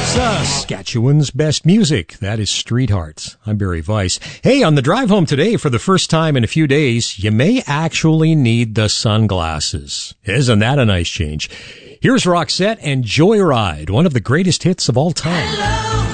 Saskatchewan's best music. That is Street Hearts. I'm Barry Weiss. Hey, on the drive home today, for the first time in a few days, you may actually need the sunglasses. Isn't that a nice change? Here's Roxette and Joyride, one of the greatest hits of all time. Hello.